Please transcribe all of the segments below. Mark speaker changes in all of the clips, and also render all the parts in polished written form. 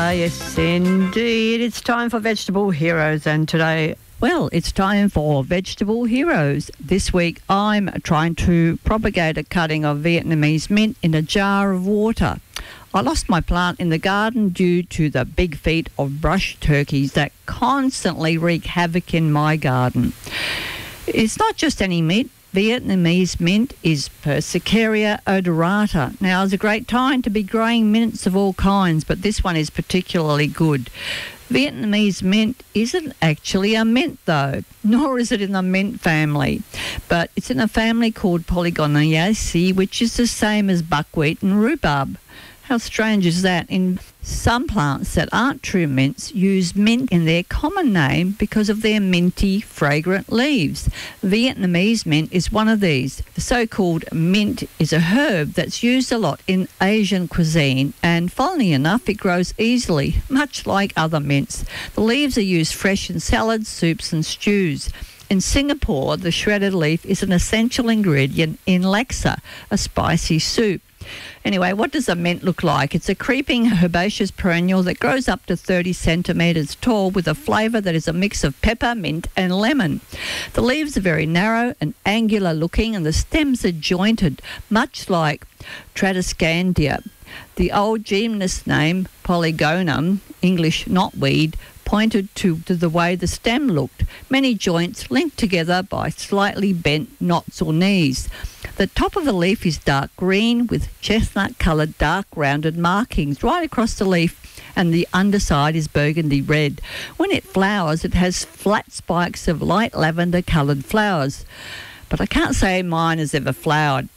Speaker 1: Yes, indeed. It's time for Vegetable Heroes, and today, well, it's time for Vegetable Heroes. This week, I'm trying to propagate a cutting of Vietnamese mint in a jar of water. I lost my plant in the garden due to the big feet of brush turkeys that constantly wreak havoc in my garden. It's not just any mint. Vietnamese mint is Persicaria odorata. Now, it's a great time to be growing mints of all kinds, but this one is particularly good. Vietnamese mint isn't actually a mint, though, nor is it in the mint family, but it's in a family called Polygonaceae, which is the same as buckwheat and rhubarb. How strange is that? In some plants that aren't true mints use mint in their common name because of their minty, fragrant leaves. Vietnamese mint is one of these. The so-called mint is a herb that's used a lot in Asian cuisine, and funnily enough, it grows easily, much like other mints. The leaves are used fresh in salads, soups and stews. In Singapore, the shredded leaf is an essential ingredient in laksa, a spicy soup. Anyway, what does a mint look like? It's a creeping herbaceous perennial that grows up to 30 centimetres tall with a flavour that is a mix of pepper, mint and lemon. The leaves are very narrow and angular looking, and the stems are jointed, much like Tradescandia. The old genus name, Polygonum, English knotweed, pointed to the way the stem looked. Many joints linked together by slightly bent knots or knees. The top of the leaf is dark green with chestnut-coloured dark rounded markings right across the leaf, and the underside is burgundy red. When it flowers, it has flat spikes of light lavender-coloured flowers. But I can't say mine has ever flowered.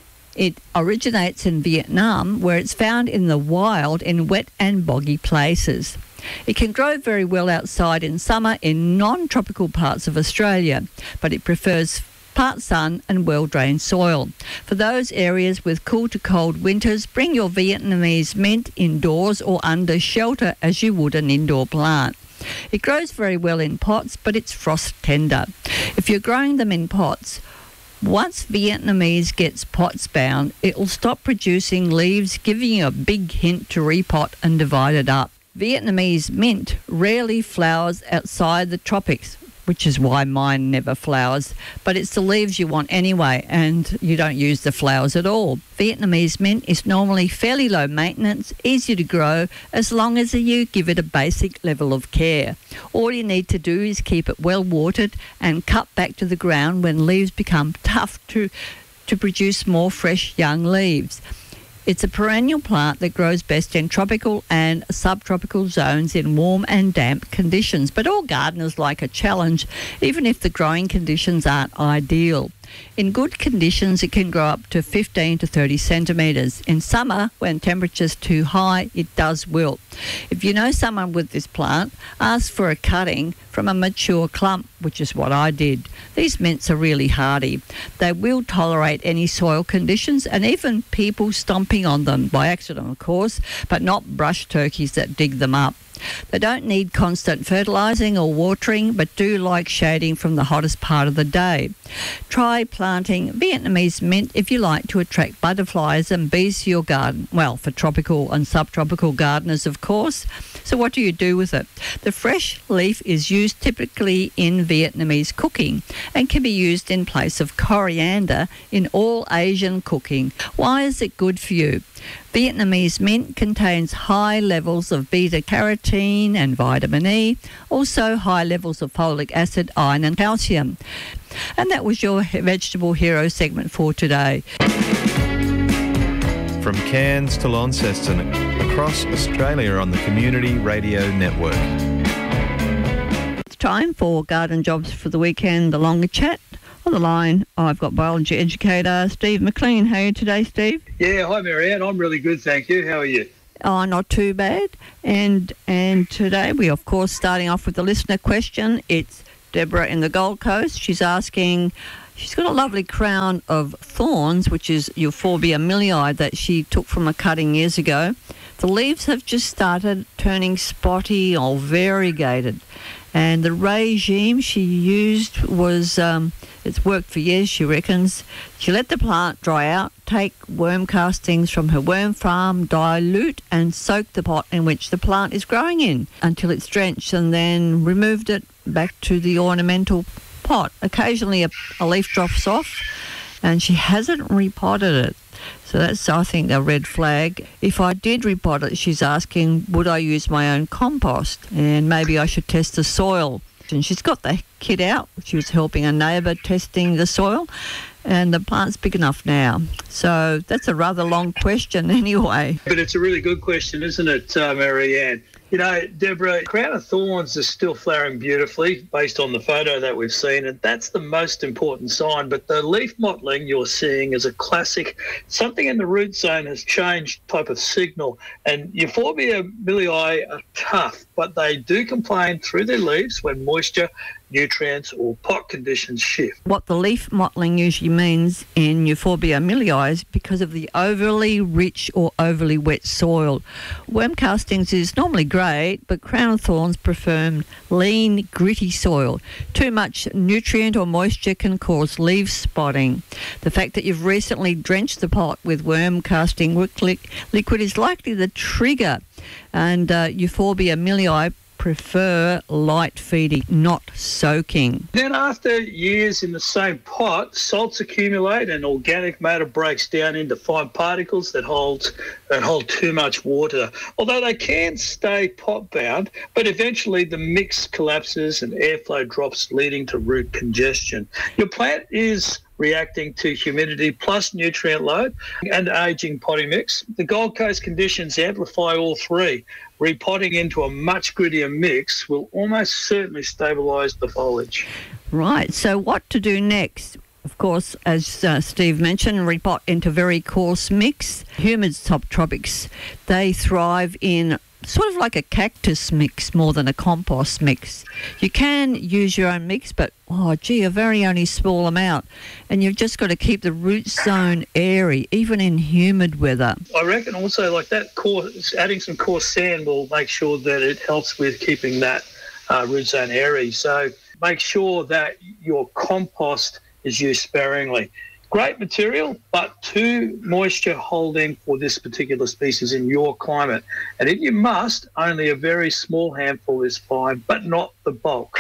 Speaker 1: It originates in Vietnam, where it's found in the wild in wet and boggy places. It can grow very well outside in summer in non-tropical parts of Australia, but it prefers part sun and well-drained soil. For those areas with cool to cold winters, bring your Vietnamese mint indoors or under shelter as you would an indoor plant. It grows very well in pots, but it's frost tender. If you're growing them in pots, once Vietnamese gets pots bound, it will stop producing leaves, giving you a big hint to repot and divide it up. Vietnamese mint rarely flowers outside the tropics, which is why mine never flowers, but it's the leaves you want anyway, and you don't use the flowers at all. Vietnamese mint is normally fairly low maintenance, easy to grow, as long as you give it a basic level of care. All you need to do is keep it well watered and cut back to the ground when leaves become tough to produce more fresh young leaves. It's a perennial plant that grows best in tropical and subtropical zones in warm and damp conditions. But all gardeners like a challenge, even if the growing conditions aren't ideal. In good conditions, it can grow up to 15 to 30 centimetres. In summer, when temperature's too high, it does wilt. If you know someone with this plant, ask for a cutting from a mature clump, which is what I did. These mints are really hardy. They will tolerate any soil conditions and even people stomping on them, by accident of course, but not brush turkeys that dig them up. They don't need constant fertilising or watering, but do like shading from the hottest part of the day. Try planting Vietnamese mint if you like to attract butterflies and bees to your garden. Well, for tropical and subtropical gardeners, of course. So what do you do with it? The fresh leaf is used typically in Vietnamese cooking and can be used in place of coriander in all Asian cooking. Why is it good for you? Vietnamese mint contains high levels of beta-carotene and vitamin E, also high levels of folic acid, iron and calcium. And that was your Vegetable Hero segment for today.
Speaker 2: From Cairns to Launceston, across Australia on the Community Radio Network.
Speaker 1: It's time for Garden Jobs for the Weekend, the longer chat. On the line, I've got biology educator Steve McLean. How are you today, Steve?
Speaker 3: Yeah, hi Marianne. I'm really good, thank you. How are you?
Speaker 1: Oh, not too bad. And today we, of course, starting off with the listener question. It's Deborah in the Gold Coast. She's asking, she's got a lovely crown of thorns, which is Euphorbia millii that she took from a cutting years ago. The leaves have just started turning spotty or variegated. And the regime she used was, it's worked for years, she reckons. She let the plant dry out, take worm castings from her worm farm, dilute and soak the pot in which the plant is growing in until it's drenched, and then removed it back to the ornamental pot. Occasionally a leaf drops off, and she hasn't repotted it. So that's, I think, a red flag. If I did repot it, she's asking, would I use my own compost? And maybe I should test the soil. And she's got the kit out. She was helping a neighbour testing the soil, and the plant's big enough now. So that's a rather long question anyway.
Speaker 3: But it's a really good question, isn't it, Marianne? You know, Deborah, Crown of Thorns is still flowering beautifully based on the photo that we've seen, and that's the most important sign. But the leaf mottling you're seeing is a classic, something in the root zone has changed type of signal. And Euphorbia millii are tough, but they do complain through their leaves when moisture, nutrients or pot conditions shift.
Speaker 1: What the leaf mottling usually means in Euphorbia millii is because of the overly rich or overly wet soil. Worm castings is normally great, but Crown of Thorns prefer lean, gritty soil. Too much nutrient or moisture can cause leaf spotting. The fact that you've recently drenched the pot with worm casting liquid is likely the trigger, and Euphorbia millii prefer light feeding, not soaking.
Speaker 3: Then after years in the same pot, salts accumulate and organic matter breaks down into fine particles that hold too much water. Although they can stay pot bound, but eventually the mix collapses and airflow drops, leading to root congestion. Your plant is reacting to humidity plus nutrient load and ageing potting mix. The Gold Coast conditions amplify all three. Repotting into a much grittier mix will almost certainly stabilise the foliage.
Speaker 1: Right, so what to do next? Of course, as Steve mentioned, repot into very coarse mix. Humid subtropics, they thrive in sort of like a cactus mix more than a compost mix. You can use your own mix, but a very only small amount. And you've just got to keep the root zone airy, even in humid weather.
Speaker 3: I reckon also like that adding some coarse sand will make sure that it helps with keeping that root zone airy. So make sure that your compost is used sparingly. Great material, but too moisture holding for this particular species in your climate. And if you must, only a very small handful is fine, but not the bulk.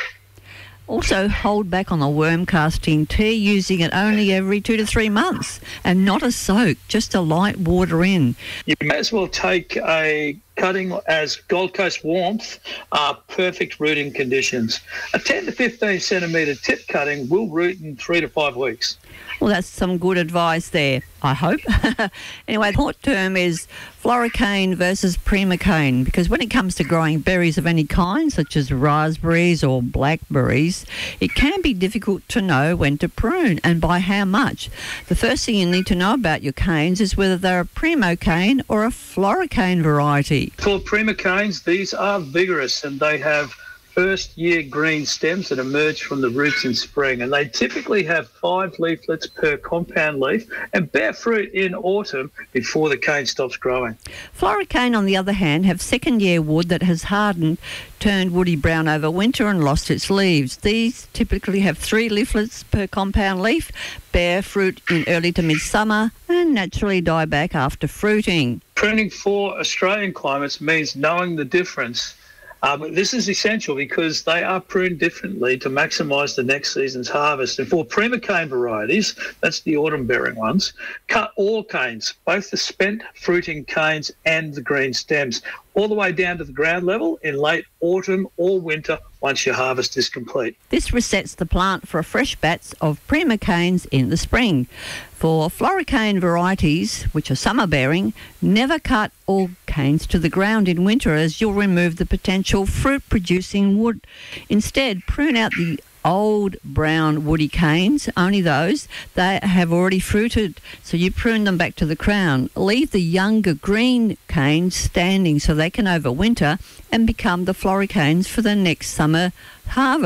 Speaker 1: Also, hold back on the worm casting tea, using it only every 2 to 3 months, and not a soak, just a light water in.
Speaker 3: You may as well take a cutting as Gold Coast warmth are perfect rooting conditions. A 10 to 15 centimetre tip cutting will root in 3 to 5 weeks.
Speaker 1: Well, that's some good advice there, I hope. Anyway, the hot term is floricane versus primocane, because when it comes to growing berries of any kind, such as raspberries or blackberries, it can be difficult to know when to prune and by how much. The first thing you need to know about your canes is whether they're a primocane or a floricane variety.
Speaker 3: For primocanes, these are vigorous and they have first-year green stems that emerge from the roots in spring, and they typically have 5 leaflets per compound leaf and bear fruit in autumn before the cane stops growing.
Speaker 1: Floricane, on the other hand, have second-year wood that has hardened, turned woody brown over winter and lost its leaves. These typically have 3 leaflets per compound leaf, bear fruit in early to midsummer, and naturally die back after fruiting.
Speaker 3: Pruning for Australian climates means knowing the difference. This is essential because they are pruned differently to maximise the next season's harvest. And for primocane varieties, that's the autumn-bearing ones, cut all canes, both the spent fruiting canes and the green stems, all the way down to the ground level in late autumn or winter once your harvest is complete.
Speaker 1: This resets the plant for a fresh batch of primocanes in the spring. For floricane varieties, which are summer-bearing, never cut all canes to the ground in winter, as you'll remove the potential fruit-producing wood. Instead, prune out the old brown woody canes, only those that have already fruited, so you prune them back to the crown. Leave the younger green canes standing so they can overwinter and become the floricanes for the next summer harvest.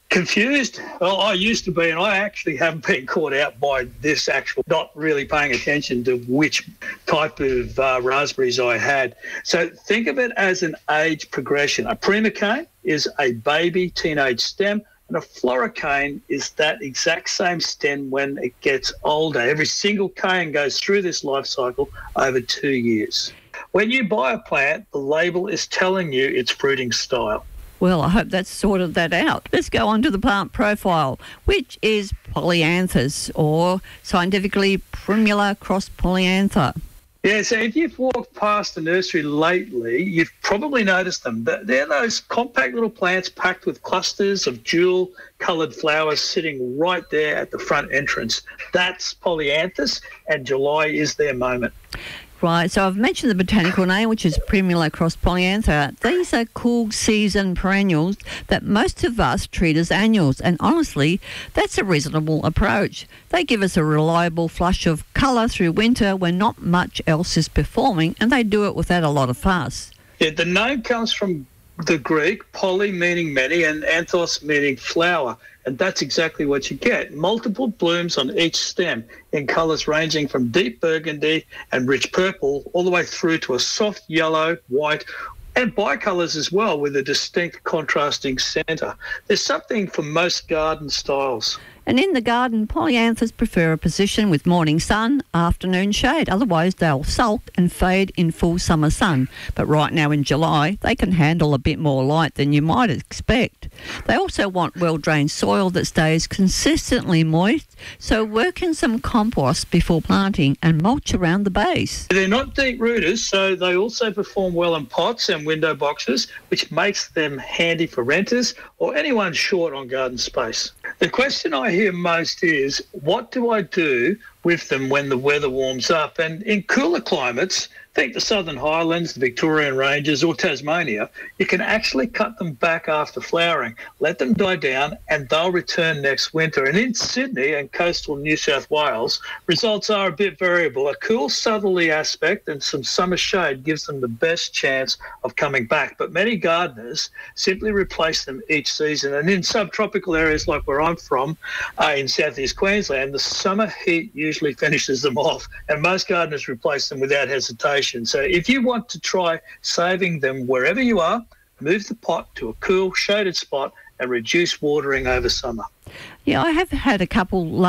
Speaker 3: Confused? Well, I used to be, and I actually haven't been caught out by this actual not really paying attention to which type of raspberries I had. So think of it as an age progression. A prima cane is a baby teenage stem, and a floricane is that exact same stem when it gets older. Every single cane goes through this life cycle over 2 years. When you buy a plant, the label is telling you its fruiting style.
Speaker 1: Well, I hope that's sorted that out. Let's go on to the plant profile, which is Polyanthus, or scientifically Primula cross Polyantha.
Speaker 3: Yeah, so if you've walked past the nursery lately, you've probably noticed them. They're those compact little plants packed with clusters of jewel-coloured flowers sitting right there at the front entrance. That's Polyanthus, and July is their moment.
Speaker 1: Right, so I've mentioned the botanical name, which is Primula cross Polyantha. These are cool season perennials that most of us treat as annuals, and honestly, that's a reasonable approach. They give us a reliable flush of colour through winter when not much else is performing, and they do it without a lot of fuss.
Speaker 3: Yeah, the name comes from the Greek, poly meaning many and anthos meaning flower, and that's exactly what you get. Multiple blooms on each stem in colours ranging from deep burgundy and rich purple all the way through to a soft yellow, white, and bicolours as well, with a distinct contrasting centre. There's something for most garden styles.
Speaker 1: And in the garden, polyanthus prefer a position with morning sun, afternoon shade. Otherwise, they'll sulk and fade in full summer sun. But right now in July, they can handle a bit more light than you might expect. They also want well-drained soil that stays consistently moist, so work in some compost before planting and mulch around the base.
Speaker 3: They're not deep rooters, so they also perform well in pots and window boxes, which makes them handy for renters or anyone short on garden space. The question I hear most is, what do I do with them when the weather warms up? And in cooler climates, think the Southern Highlands, the Victorian Ranges or Tasmania, you can actually cut them back after flowering, let them die down, and they'll return next winter. And in Sydney and coastal New South Wales, results are a bit variable. A cool southerly aspect and some summer shade gives them the best chance of coming back. But many gardeners simply replace them each season. And in subtropical areas like where I'm from, in southeast Queensland, the summer heat usually finishes them off, and most gardeners replace them without hesitation. So if you want to try saving them wherever you are, move the pot to a cool, shaded spot and reduce watering over summer.
Speaker 1: Yeah, I have had a couple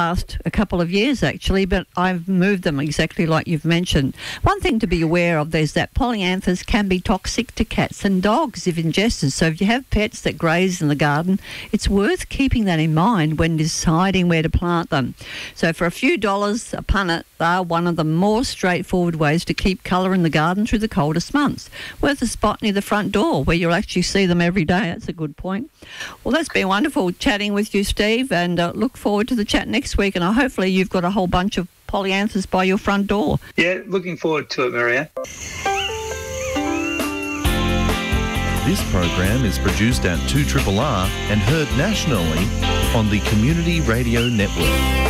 Speaker 1: of years actually, but I've moved them exactly like you've mentioned. One thing to be aware of is that polyanthus can be toxic to cats and dogs if ingested. So if you have pets that graze in the garden, it's worth keeping that in mind when deciding where to plant them. So for a few dollars a punnet, they are one of the more straightforward ways to keep colour in the garden through the coldest months. Worth a spot near the front door where you'll actually see them every day. That's a good point. Well, that's been wonderful chatting with you, Steve, and look forward to the chat next week, and hopefully you've got a whole bunch of polyanthus by your front door.
Speaker 3: Yeah, looking forward to it, Marianne.
Speaker 2: This program is produced at 2RRR and heard nationally on the Community Radio Network.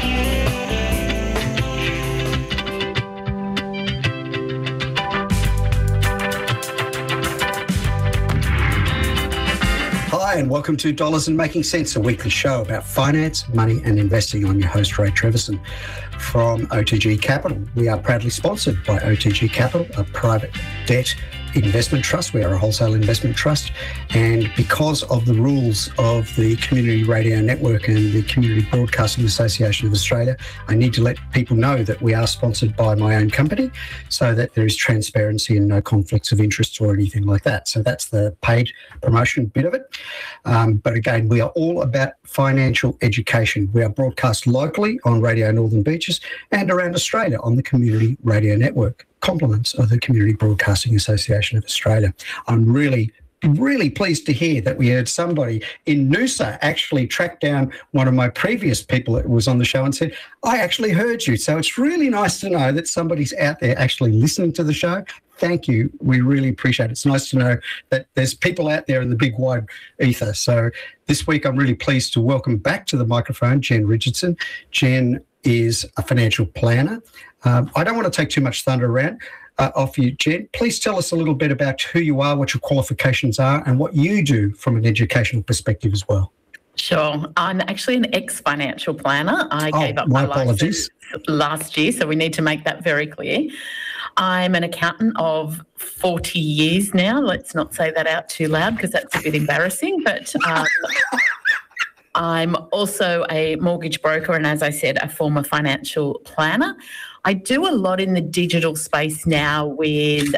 Speaker 4: Hi, and welcome to Dollars and Making Sense, a weekly show about finance, money and investing. I'm your host, Ray Treverson from OTG Capital. We are proudly sponsored by OTG Capital, a private debt investment trust. We are a wholesale investment trust, and because of the rules of the Community Radio Network and the Community Broadcasting Association of Australia, I need to let people know that we are sponsored by my own company so that there is transparency and no conflicts of interest or anything like that. So that's the paid promotion bit of it. But again, we are all about financial education. We are broadcast locally on Radio Northern Beaches and around Australia on the Community Radio Network, compliments of the Community Broadcasting Association of Australia. I'm really pleased to hear that we had somebody in Noosa actually track down one of my previous people that was on the show and said, I actually heard you. So it's really nice to know that somebody's out there actually listening to the show. Thank you. We really appreciate it. It's nice to know that there's people out there in the big wide ether. So this week I'm really pleased to welcome back to the microphone Jen Richardson. Jen is a financial planner. I don't want to take too much thunder off you, Jen. Please tell us a little bit about who you are, what your qualifications are, and what you do from an educational perspective as well.
Speaker 5: Sure. I'm actually an ex-financial planner. I gave up
Speaker 4: my
Speaker 5: my
Speaker 4: apologies.
Speaker 5: license last year, so we need to make that very clear. I'm an accountant of 40 years now. Let's not say that out too loud because that's a bit embarrassing, but I'm also a mortgage broker and, as I said, a former financial planner. I do a lot in the digital space now with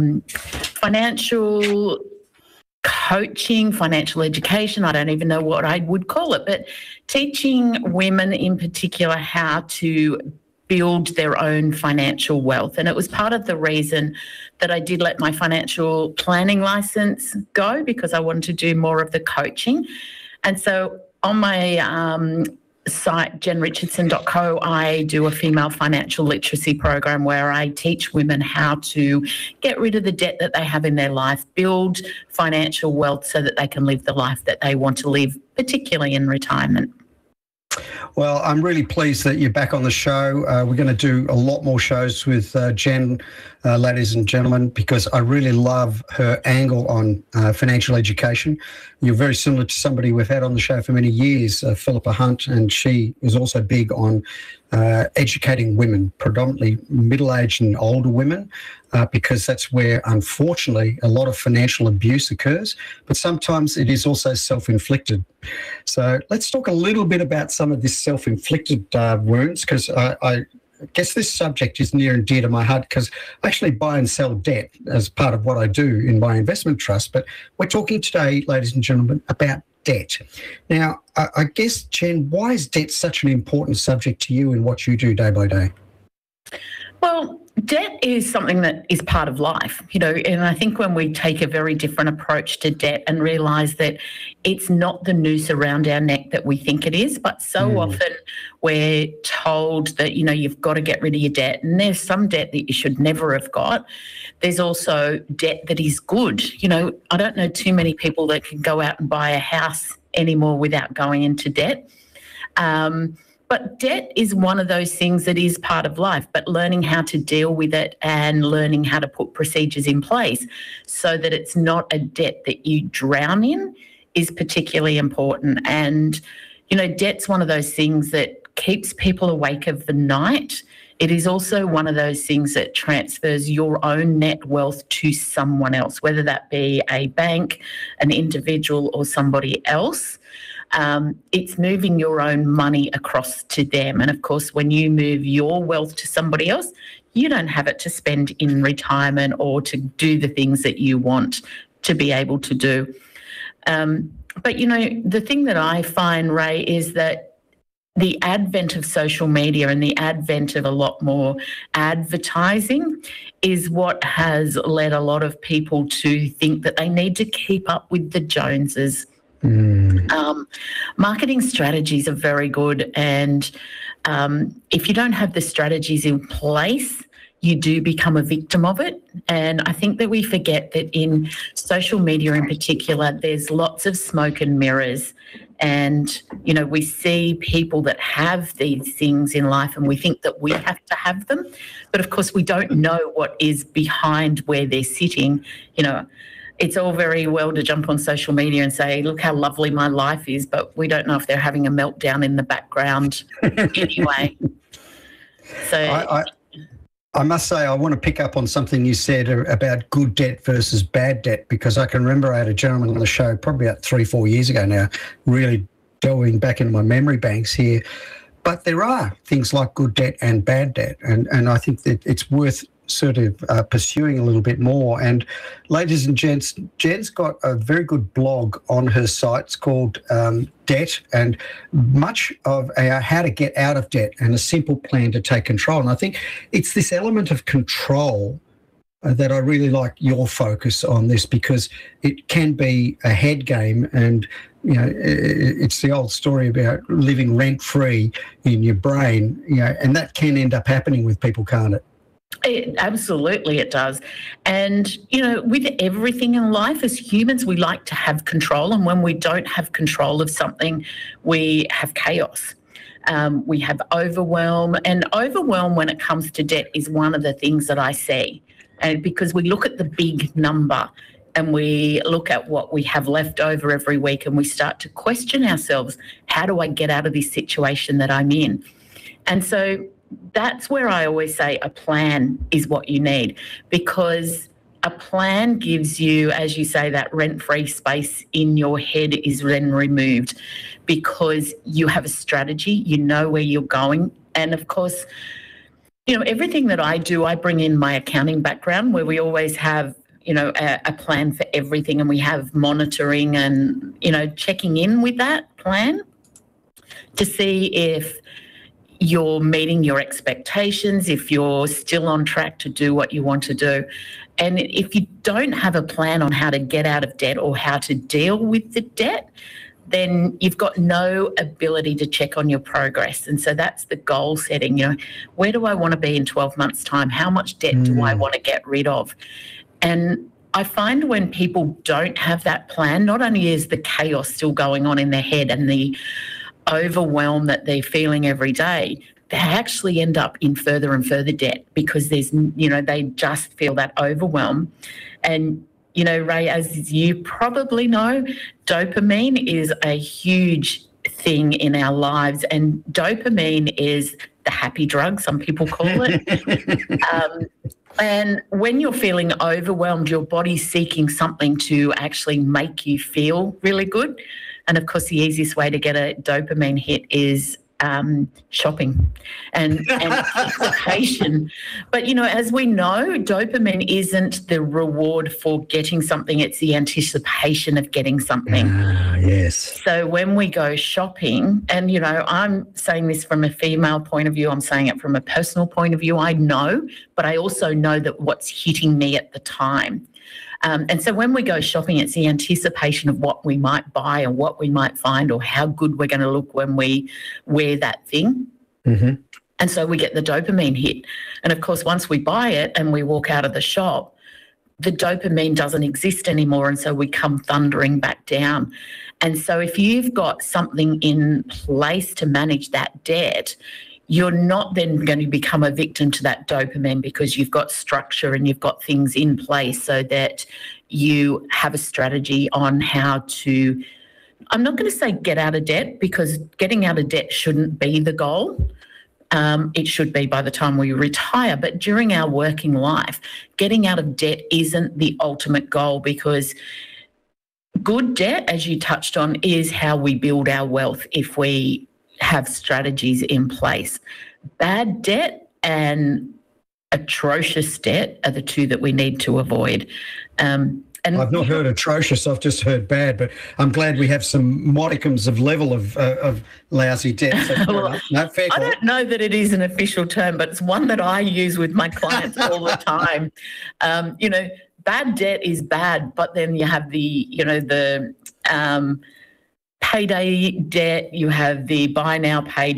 Speaker 5: financial coaching, financial education. I don't even know what I would call it, but teaching women in particular how to build their own financial wealth. And it was part of the reason that I did let my financial planning license go, because I wanted to do more of the coaching. And so on my site, jenrichardson.co, I do a female financial literacy program where I teach women how to get rid of the debt that they have in their life, build financial wealth so that they can live the life that they want to live, particularly in retirement.
Speaker 4: Well, I'm really pleased that you're back on the show. We're going to do a lot more shows with Jen, ladies and gentlemen, because I really love her angle on financial education. You're very similar to somebody we've had on the show for many years, Philippa Hunt, and she is also big on educating women, predominantly middle-aged and older women, because that's where, unfortunately, a lot of financial abuse occurs, but sometimes it is also self-inflicted. So let's talk a little bit about some of this self-inflicted wounds, because I guess this subject is near and dear to my heart, because I actually buy and sell debt as part of what I do in my investment trust. But we're talking today, ladies and gentlemen, about debt. Now, I guess, Jen, why is debt such an important subject to you in what you do day by day?
Speaker 5: Well, debt is something that is part of life, and I think when we take a very different approach to debt and realise that it's not the noose around our neck that we think it is, but so often we're told that, you've got to get rid of your debt, and there's some debt that you should never have got. There's also debt that is good. I don't know too many people that can go out and buy a house anymore without going into debt. But debt is one of those things that is part of life, but learning how to deal with it and learning how to put procedures in place so that it's not a debt that you drown in is particularly important. And, debt's one of those things that keeps people awake of the night. It is also one of those things that transfers your own net wealth to someone else, whether that be a bank, an individual, or somebody else. It's moving your own money across to them. And of course, when you move your wealth to somebody else, you don't have it to spend in retirement or to do the things that you want to be able to do. But the thing that I find, Ray, is that the advent of social media and the advent of a lot more advertising is what has led a lot of people to think that they need to keep up with the Joneses. Marketing strategies are very good, and if you don't have the strategies in place, you do become a victim of it. And I think that we forget that in social media in particular, there's lots of smoke and mirrors. And, we see people that have these things in life and we think that we have to have them. But of course, we don't know what is behind where they're sitting. It's all very well to jump on social media and say, look how lovely my life is, but we don't know if they're having a meltdown in the background anyway. So
Speaker 4: I must say I want to pick up on something you said about good debt versus bad debt, because I can remember I had a gentleman on the show probably about 3-4 years ago now, really delving back into my memory banks here. But there are things like good debt and bad debt, and I think that it's worth sort of pursuing a little bit more. And ladies and gents, Jen's got a very good blog on her site. It's called Debt, and much of how to get out of debt and a simple plan to take control. And I think it's this element of control that I really like your focus on this, because it can be a head game, and it's the old story about living rent-free in your brain, and that can end up happening with people, can't it?
Speaker 5: Absolutely, it does. And, with everything in life, as humans, we like to have control. And when we don't have control of something, we have chaos. We have overwhelm. And overwhelm when it comes to debt is one of the things that I see. And because we look at the big number, and we look at what we have left over every week, and we start to question ourselves, how do I get out of this situation that I'm in? And so that's where I always say a plan is what you need, because a plan gives you, as you say, that rent-free space in your head is then removed because you have a strategy, you know where you're going. And of course, everything that I do, I bring in my accounting background where we always have, a plan for everything, and we have monitoring and, checking in with that plan to see if you're meeting your expectations, if you're still on track to do what you want to do. And if you don't have a plan on how to get out of debt or how to deal with the debt, then you've got no ability to check on your progress. And so that's the goal setting. Where do I want to be in 12 months' time? How much debt do I want to get rid of? And I find when people don't have that plan, not only is the chaos still going on in their head and the overwhelm that they're feeling every day, they actually end up in further and further debt because they just feel that overwhelm. And, Ray, as you probably know, dopamine is a huge thing in our lives, and dopamine is the happy drug, some people call it. And when you're feeling overwhelmed, your body's seeking something to actually make you feel really good. And, of course, the easiest way to get a dopamine hit is shopping and anticipation. But, as we know, dopamine isn't the reward for getting something. It's the anticipation of getting something.
Speaker 4: Yes.
Speaker 5: So when we go shopping, and, I'm saying this from a female point of view, I'm saying it from a personal point of view, I know, but I also know that what's hitting me at the time. And so when we go shopping, it's the anticipation of what we might buy or what we might find or how good we're going to look when we wear that thing.
Speaker 4: Mm-hmm.
Speaker 5: And so we get the dopamine hit. And, of course, once we buy it and we walk out of the shop, the dopamine doesn't exist anymore, and so we come thundering back down. And so if you've got something in place to manage that debt, you're not then going to become a victim to that dopamine because you've got structure and you've got things in place so that you have a strategy on how to, I'm not going to say get out of debt, because getting out of debt shouldn't be the goal. It should be by the time we retire. But during our working life, getting out of debt isn't the ultimate goal, because good debt, as you touched on, is how we build our wealth if we have strategies in place. Bad debt and atrocious debt are the two that we need to avoid. And
Speaker 4: I've not heard atrocious, I've just heard bad, but I'm glad we have some modicums of level of lousy debt. So
Speaker 5: well, I don't know that it is an official term, but it's one that I use with my clients all the time. Bad debt is bad, but then you have the payday debt, you have the buy now, pay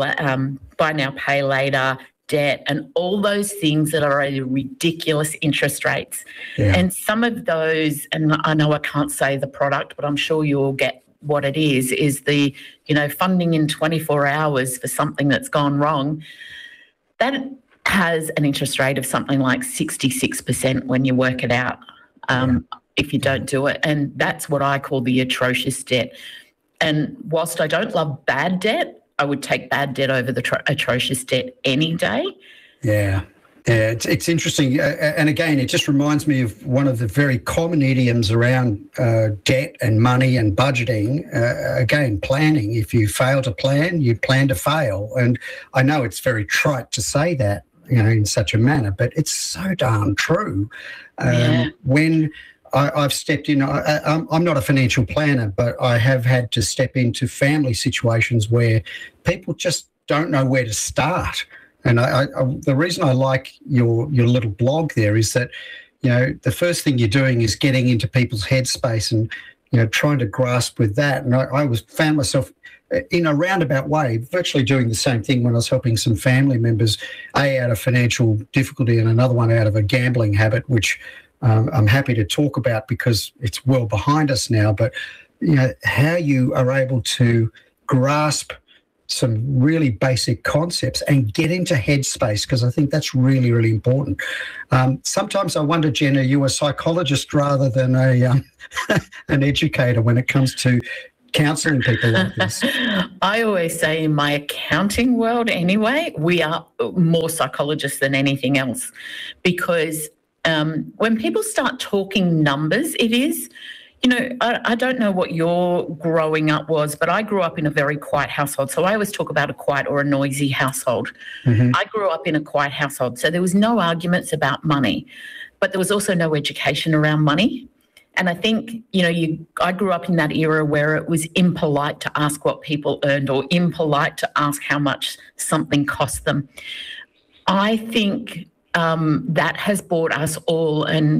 Speaker 5: later debt, and all those things that are at ridiculous interest rates.
Speaker 4: Yeah.
Speaker 5: And some of those, and I know I can't say the product, but I'm sure you'll get what it is the, funding in 24 hours for something that's gone wrong. That has an interest rate of something like 66% when you work it out, if you don't do it. And that's what I call the atrocious debt. And whilst I don't love bad debt, I would take bad debt over the atrocious debt any day.
Speaker 4: Yeah, it's interesting. And again, it just reminds me of one of the very common idioms around debt and money and budgeting. Again, planning. If you fail to plan, you plan to fail. And I know it's very trite to say that, in such a manner, but it's so darn true. When I've stepped in, I'm not a financial planner, but I have had to step into family situations where people just don't know where to start. And the reason I like your little blog there is that, the first thing you're doing is getting into people's headspace and, trying to grasp with that. And I found myself in a roundabout way virtually doing the same thing when I was helping some family members, out of financial difficulty and another one out of a gambling habit, which I'm happy to talk about because it's well behind us now. But, how you are able to grasp some really basic concepts and get into headspace, because I think that's really, really important. Sometimes I wonder, Jen, are you a psychologist rather than an educator when it comes to counselling people like this?
Speaker 5: I always say in my accounting world anyway, we are more psychologists than anything else, because when people start talking numbers, it is, I don't know what your growing up was, but I grew up in a very quiet household. So I always talk about a quiet or a noisy household. Mm-hmm. I grew up in a quiet household. So there was no arguments about money, but there was also no education around money. And I think, I grew up in that era where it was impolite to ask what people earned or impolite to ask how much something cost them. I think that has brought us all, and,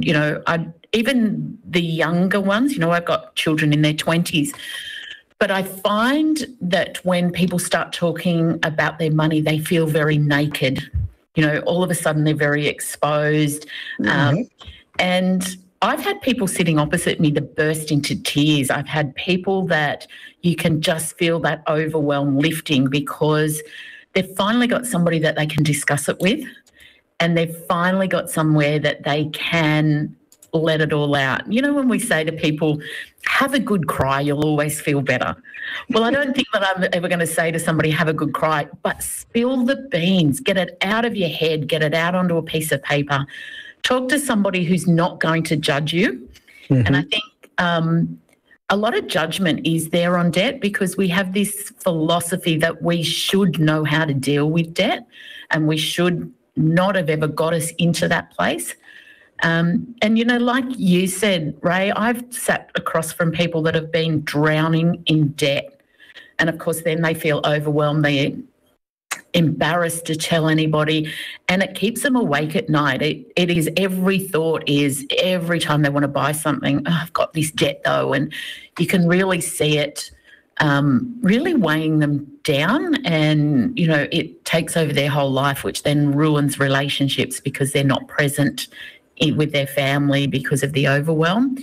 Speaker 5: even the younger ones, I've got children in their 20s, but I find that when people start talking about their money, they feel very naked. All of a sudden they're very exposed. Mm-hmm. And I've had people sitting opposite me that burst into tears. I've had people that you can just feel that overwhelm lifting because they've finally got somebody that they can discuss it with, and they've finally got somewhere that they can let it all out. When we say to people, have a good cry, you'll always feel better. Well, I don't think that I'm ever going to say to somebody, have a good cry, but spill the beans, get it out of your head, get it out onto a piece of paper. Talk to somebody who's not going to judge you. Mm-hmm. And I think a lot of judgment is there on debt because we have this philosophy that we should know how to deal with debt and we should not have ever got us into that place. And, like you said, Ray, I've sat across from people that have been drowning in debt. And, of course, then they feel overwhelmed. They're embarrassed to tell anybody, and it keeps them awake at night. It is every thought is every time they want to buy something, I've got this debt though, and you can really see it really weighing them down, and, it takes over their whole life, which then ruins relationships because they're not present with their family because of the overwhelm.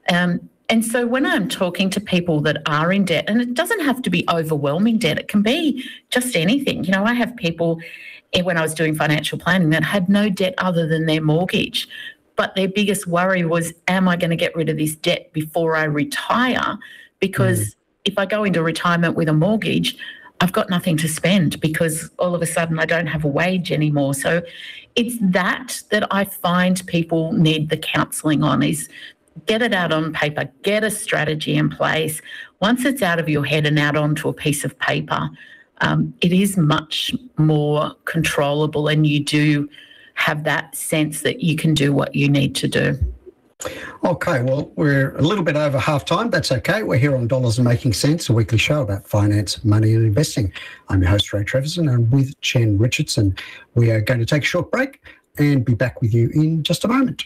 Speaker 5: And so when I'm talking to people that are in debt, and it doesn't have to be overwhelming debt, it can be just anything. I have people, when I was doing financial planning, that had no debt other than their mortgage. But their biggest worry was, am I going to get rid of this debt before I retire? Because if I go into retirement with a mortgage, I've got nothing to spend because all of a sudden I don't have a wage anymore. So it's that I find people need the counselling on, is get it out on paper, get a strategy in place. Once it's out of your head and out onto a piece of paper, it is much more controllable, and you do have that sense that you can do what you need to do.
Speaker 4: Okay, well, we're a little bit over half time. That's okay. We're here on Dollars and Making Sense, a weekly show about finance, money and investing. I'm your host, Ray Treverson, and with Jen Richardson. We are going to take a short break and be back with you in just a moment.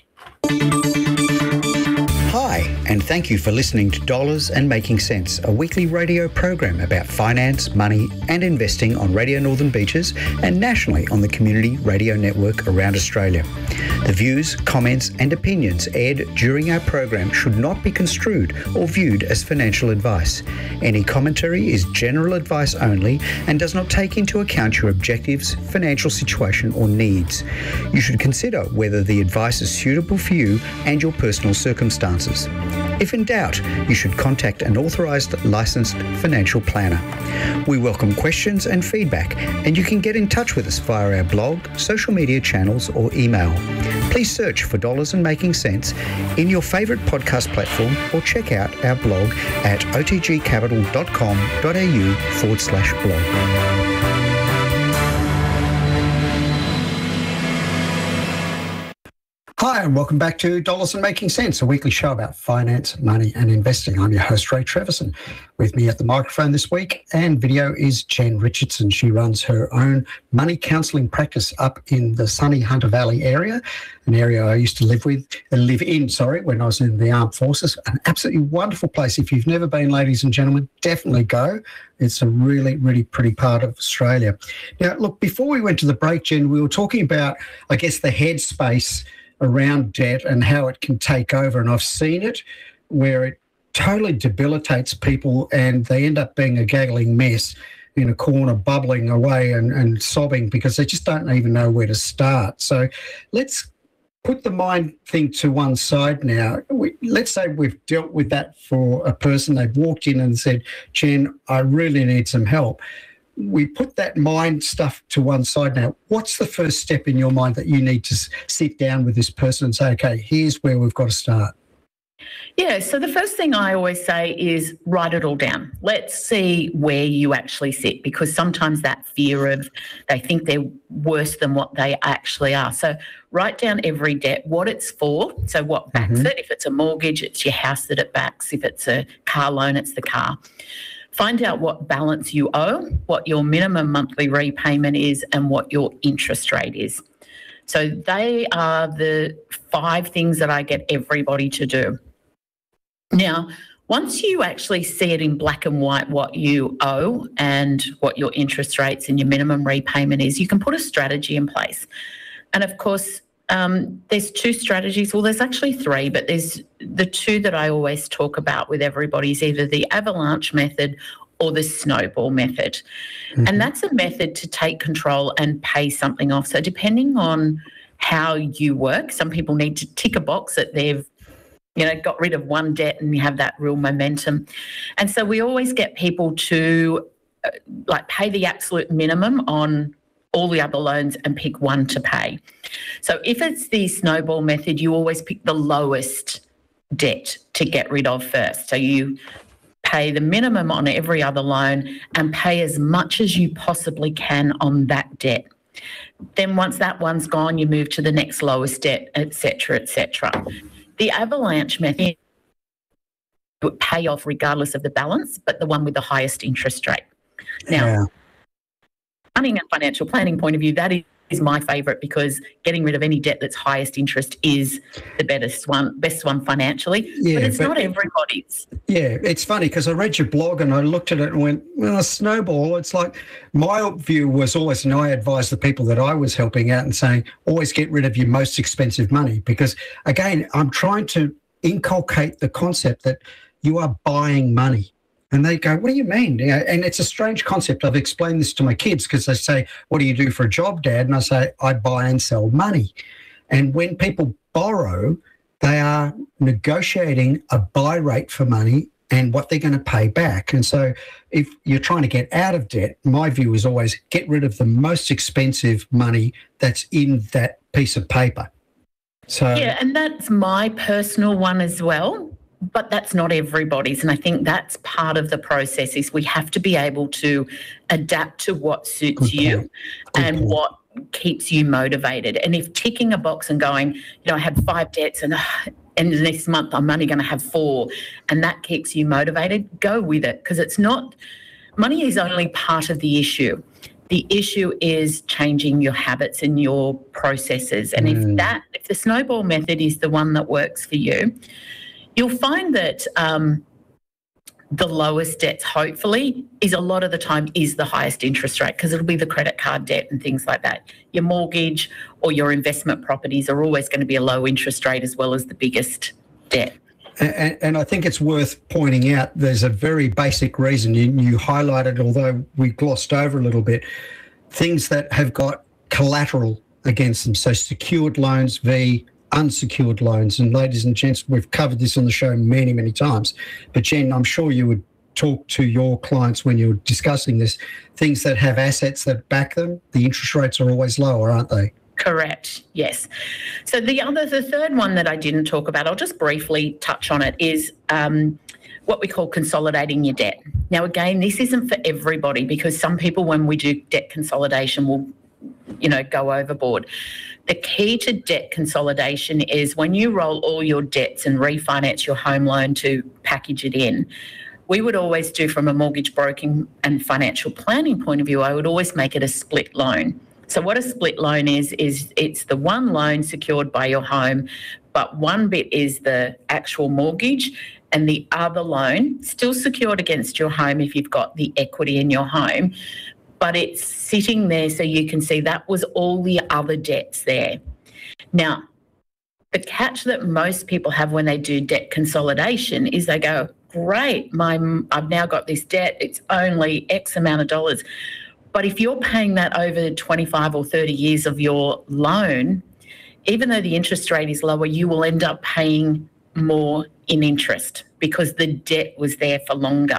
Speaker 4: Hi, and thank you for listening to Dollars and Making Sense, a weekly radio program about finance, money and investing on Radio Northern Beaches and nationally on the Community Radio Network around Australia. The views, comments and opinions aired during our program should not be construed or viewed as financial advice. Any commentary is general advice only and does not take into account your objectives, financial situation or needs. You should consider whether the advice is suitable for you and your personal circumstances. If in doubt, you should contact an authorised licensed financial planner. We welcome questions and feedback, and you can get in touch with us via our blog, social media channels or email. Please search for Dollars and Making Sense in your favourite podcast platform or check out our blog at otgcapital.com.au/blog. Hi, and welcome back to Dollars and Making Sense, a weekly show about finance, money and investing. I'm your host, Ray Treverson. With me at the microphone this week and video is Jen Richardson. She runs her own money counselling practice up in the sunny Hunter Valley area, an area I used to live in when I was in the armed forces. An absolutely wonderful place. If you've never been, ladies and gentlemen, definitely go. It's a really, really pretty part of Australia. Now, look, before we went to the break, Jen, we were talking about, I guess, the headspace around debt and how it can take over. And I've seen it where it totally debilitates people and they end up being a gaggling mess. in a corner bubbling away and sobbing because they just don't even know where to start. So let's put the mind thing to one side now. Let's say we've dealt with that for a person. They've walked in and said, Jen, I really need some help. We put that mind stuff to one side now. What's the first step in your mind that you need to sit down with this person and say, okay, here's where we've got to start?
Speaker 5: Yeah, so the first thing I always say is write it all down. Let's see where you actually sit, because sometimes that fear of they think they're worse than what they actually are. So write down every debt, what it's for, so what backs it. If it's a mortgage, it's your house that it backs. If it's a car loan, it's the car. Find out what balance you owe, what your minimum monthly repayment is, and what your interest rate is. So they are the 5 things that I get everybody to do. Now, once you actually see it in black and white what you owe and what your interest rates and your minimum repayment is, you can put a strategy in place. And of course, there's 2 strategies. Well, there's actually 3, but there's the 2 that I always talk about with everybody is either the avalanche method or the snowball method. And that's a method to take control and pay something off. So depending on how you work, some people need to tick a box that they've got rid of one debt and you have that real momentum. And so we always get people to pay the absolute minimum on all the other loans and pick one to pay. So if it's the snowball method, you always pick the lowest debt to get rid of first. So you pay the minimum on every other loan and pay as much as you possibly can on that debt. Then once that one's gone, you move to the next lowest debt, et cetera, et cetera. The avalanche method would pay off regardless of the balance, but the one with the highest interest rate. Now, money and financial planning point of view, that is my favourite, because getting rid of any debt that's highest interest is the best one financially, but it's not everybody's.
Speaker 4: Yeah, it's funny because I read your blog and I looked at it and went, well, a snowball, it's like my view was always, and I advised the people that I was helping out and saying, always get rid of your most expensive money, because, again, I'm trying to inculcate the concept that you are buying money. And they go, what do you mean? And it's a strange concept. I've explained this to my kids because they say, what do you do for a job, Dad? And I say, I buy and sell money. And when people borrow, they are negotiating a buy rate for money and what they're going to pay back. And so if you're trying to get out of debt, my view is always get rid of the most expensive money that's in that piece of paper. So
Speaker 5: yeah, and that's my personal one as well. But that's not everybody's. And I think that's part of the process is we have to be able to adapt to what suits you and what keeps you motivated. And if ticking a box and going, I had 5 debts and the next month I'm only going to have 4, and that keeps you motivated, go with it, because it's not, money is only part of the issue. The issue is changing your habits and your processes. And if the snowball method is the one that works for you, you'll find that the lowest debts, hopefully, is a lot of the time is the highest interest rate, because it'll be the credit card debt and things like that. Your mortgage or your investment properties are always going to be a low interest rate as well as the biggest debt.
Speaker 4: And I think it's worth pointing out there's a very basic reason. You highlighted, although we glossed over a little bit, things that have got collateral against them. So secured loans v. unsecured loans. And ladies and gents, we've covered this on the show many, many times. But Jen, I'm sure you would talk to your clients when you're discussing this, things that have assets that back them, the interest rates are always lower, aren't they?
Speaker 5: Correct, yes. So the third one that I didn't talk about, I'll just briefly touch on it, is what we call consolidating your debt. Now, again, this isn't for everybody, because some people, when we do debt consolidation, will go overboard. The key to debt consolidation is when you roll all your debts and refinance your home loan to package it in, we would always do, from a mortgage broking and financial planning point of view, I would always make it a split loan. So what a split loan is it's the one loan secured by your home, but one bit is the actual mortgage and the other loan still secured against your home if you've got the equity in your home, but it's sitting there so you can see that was all the other debts there. Now, the catch that most people have when they do debt consolidation is they go, great. I've now got this debt. It's only X amount of dollars. But if you're paying that over 25 or 30 years of your loan, even though the interest rate is lower, you will end up paying more in interest because the debt was there for longer.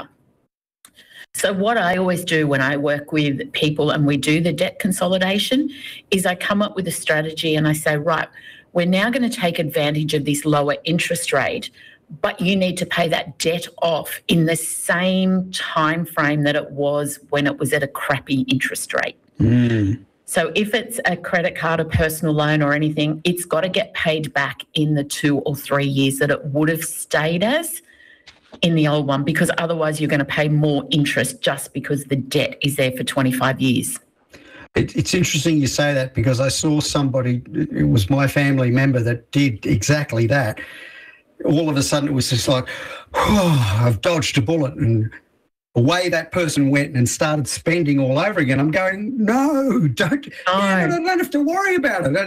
Speaker 5: So what I always do when I work with people and we do the debt consolidation is I come up with a strategy and I say, right, we're now going to take advantage of this lower interest rate, but you need to pay that debt off in the same time frame that it was when it was at a crappy interest rate. So if it's a credit card, a personal loan or anything, it's got to get paid back in the 2 or 3 years that it would have stayed as in the old one, because otherwise you're going to pay more interest just because the debt is there for 25 years.
Speaker 4: It's interesting you say that, because I saw somebody, it was my family member that did exactly that. All of a sudden it was just like, oh, I've dodged a bullet, and away that person went and started spending all over again. I'm going, no, don't. I don't have to worry about it.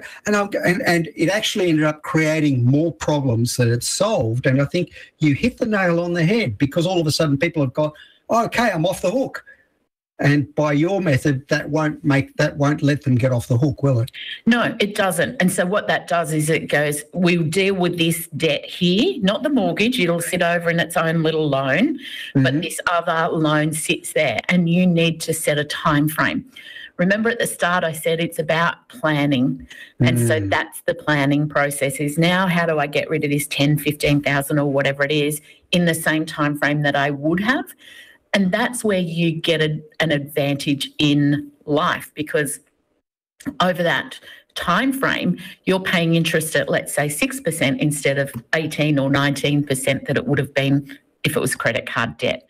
Speaker 4: And it actually ended up creating more problems that it solved. And I think you hit the nail on the head, because all of a sudden people have got, oh, okay, I'm off the hook. And by your method, that won't let them get off the hook, will it?
Speaker 5: No, it doesn't. And so what that does is it goes, we'll deal with this debt here, not the mortgage. It'll sit over in its own little loan, but this other loan sits there, and you need to set a time frame. Remember at the start I said it's about planning. And so that's the planning process, is now how do I get rid of this 10, 15,000 or whatever it is in the same time frame that I would have? And that's where you get an advantage in life, because over that time frame, you're paying interest at, let's say, 6% instead of 18 or 19% that it would have been if it was credit card debt.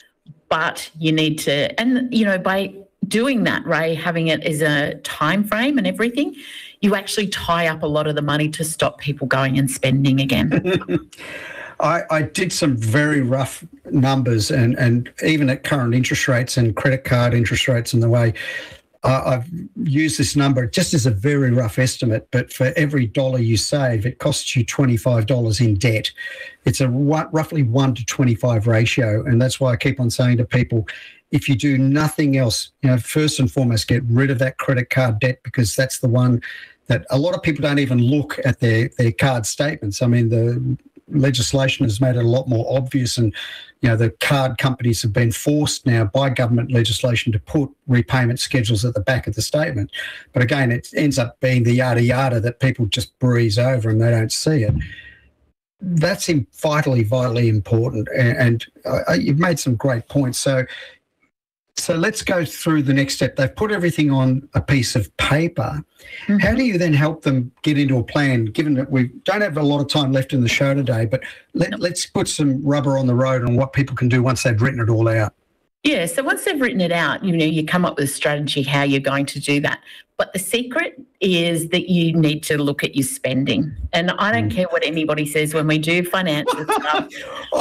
Speaker 5: But you need to, and, you know, by doing that, Ray, having it as a time frame and everything, you actually tie up a lot of the money to stop people going and spending again.
Speaker 4: I did some very rough numbers, and even at current interest rates and credit card interest rates and the way, I've used this number just as a very rough estimate, but for every dollar you save, it costs you $25 in debt. It's a roughly 1 to 25 ratio, and that's why I keep on saying to people, if you do nothing else, you know, first and foremost, get rid of that credit card debt, because that's the one that a lot of people don't even look at their card statements. I mean, the legislation has made it a lot more obvious, and you know, the card companies have been forced now by government legislation to put repayment schedules at the back of the statement. But again, it ends up being the yada yada that people just breeze over and they don't see it. That's vitally important, and you've made some great points. So let's go through the next step. They've put everything on a piece of paper. How do you then help them get into a plan, given that we don't have a lot of time left in the show today, but let's put some rubber on the road on what people can do once they've written it all out?
Speaker 5: Yeah, so once they've written it out, you know, you come up with a strategy how you're going to do that. But the secret is that you need to look at your spending. And I don't care what anybody says when we do financial stuff.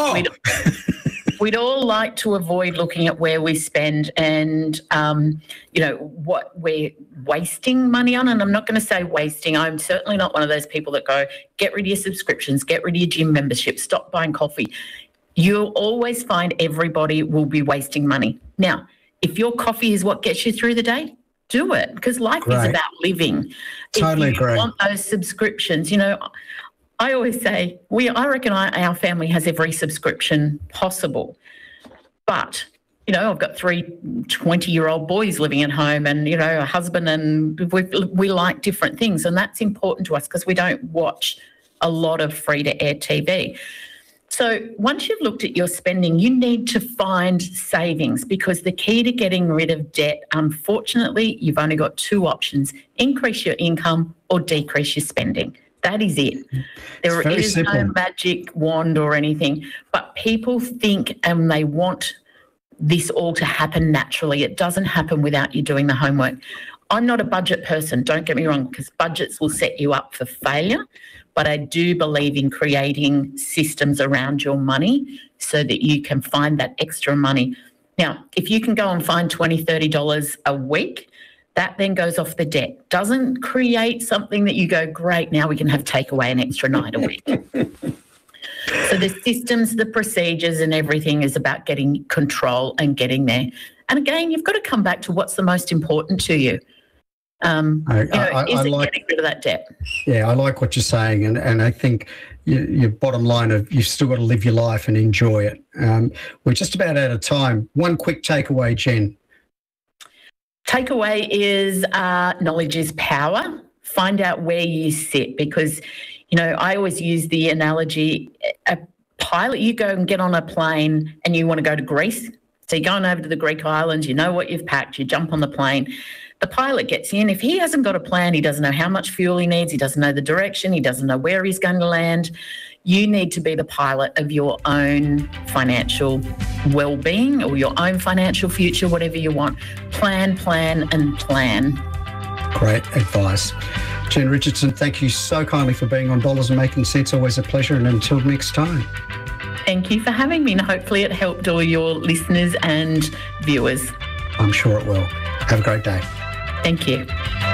Speaker 5: We'd all like to avoid looking at where we spend and, you know, what we're wasting money on. And I'm not going to say wasting. I'm certainly not one of those people that go, get rid of your subscriptions, get rid of your gym membership, stop buying coffee. You'll always find everybody will be wasting money. Now, if your coffee is what gets you through the day, do it, because life is about living.
Speaker 4: Totally
Speaker 5: if you want those subscriptions, you know, I always say I reckon our family has every subscription possible. But, you know, I've got 3 20-year-old boys living at home and, you know, a husband, and we like different things. And that's important to us because we don't watch a lot of free-to-air TV. So once you've looked at your spending, you need to find savings, because the key to getting rid of debt, unfortunately, you've only got 2 options: increase your income or decrease your spending. That is it. There is no magic wand or anything, but people think and they want this all to happen naturally. It doesn't happen without you doing the homework. I'm not a budget person, don't get me wrong, because budgets will set you up for failure, but I do believe in creating systems around your money so that you can find that extra money. Now, if you can go and find $20, $30 a week, that then goes off the debt. Doesn't create something that you go, great, now we can have takeaway an extra night a week. So the systems, the procedures and everything is about getting control and getting there. And again, you've got to come back to what's the most important to you. Is it getting rid of that debt?
Speaker 4: Yeah, I like what you're saying. And I think your bottom line of you've still got to live your life and enjoy it. We're just about out of time. One quick takeaway, Jen.
Speaker 5: Takeaway is knowledge is power. Find out where you sit, because, I always use the analogy, a pilot, you go and get on a plane and you want to go to Greece. So you're going over to the Greek islands, you know what you've packed, you jump on the plane. The pilot gets in. If he hasn't got a plan, he doesn't know how much fuel he needs, he doesn't know the direction, he doesn't know where he's going to land. You need to be the pilot of your own financial well-being or your own financial future, whatever you want. Plan, and plan.
Speaker 4: Great advice. Jen Richardson, thank you so kindly for being on Dollars and Making Sense. Always a pleasure, and until next time.
Speaker 5: Thank you for having me, and hopefully it helped all your listeners and viewers.
Speaker 4: I'm sure it will. Have a great day.
Speaker 5: Thank you.